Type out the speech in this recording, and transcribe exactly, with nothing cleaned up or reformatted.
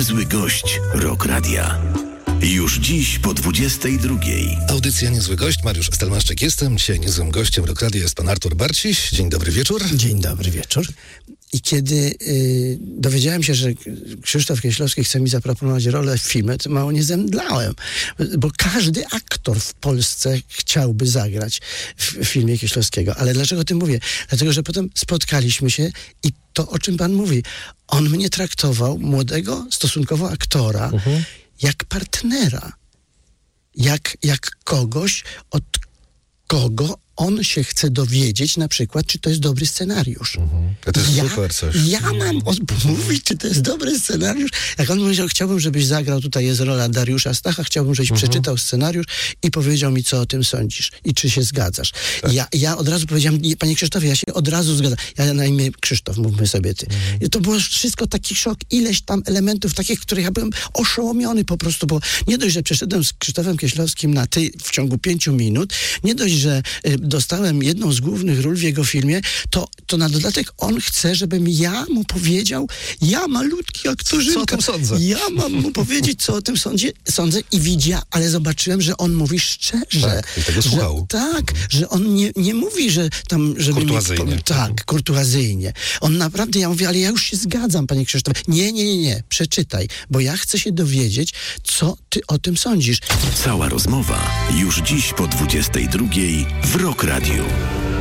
Niezły gość Rock Radia. Już dziś po dwudziestej drugiej. Audycja Niezły Gość, Mariusz Stelmaszczyk jestem. Dzisiaj niezłym gościem Rock Radia jest pan Artur Barciś. Dzień dobry wieczór. Dzień dobry wieczór. I kiedy y, dowiedziałem się, że Krzysztof Kieślowski chce mi zaproponować rolę w filmie, to mało nie zemdlałem. Bo każdy aktor w Polsce chciałby zagrać w, w filmie Kieślowskiego. Ale dlaczego o tym mówię? Dlatego, że potem spotkaliśmy się i to, o czym pan mówi, on mnie traktował, młodego stosunkowo aktora, uh-huh. jak partnera. Jak, jak kogoś, od kogo on się chce dowiedzieć na przykład, czy to jest dobry scenariusz. Mhm. To jest ja, super coś. Ja mam mówić, czy to jest dobry scenariusz. Jak on powiedział, chciałbym, żebyś zagrał, tutaj jest rola Dariusza Stacha, chciałbym, żebyś mhm. przeczytał scenariusz i powiedział mi, co o tym sądzisz i czy się zgadzasz. Tak. Ja, ja od razu powiedziałem, nie, panie Krzysztofie, ja się od razu zgadzam. Ja na imię Krzysztof, mówmy sobie ty. Mhm. I to było wszystko taki szok, ileś tam elementów takich, których ja byłem oszołomiony po prostu, bo nie dość, że przeszedłem z Krzysztofem Kieślowskim na ty w ciągu pięciu minut, nie dość, że y, dostałem jedną z głównych ról w jego filmie, to, to na dodatek on chce, żebym ja mu powiedział, ja malutki aktorzynka, co o tym sądzę. Ja mam mu powiedzieć, co o tym sądzie, sądzę i widziałem, ale zobaczyłem, że on mówi szczerze. Tak, i tego słuchał. Że, tak, że on nie, nie mówi, że tam, żeby kurtuazyjnie. Mi, tak, kurtuazyjnie. On naprawdę, ja mówię, ale ja już się zgadzam, panie Krzysztofie. Nie, nie, nie, nie, przeczytaj, bo ja chcę się dowiedzieć, co ty o tym sądzisz. Cała rozmowa już dziś po dwudziestej drugiej w Rock Radio.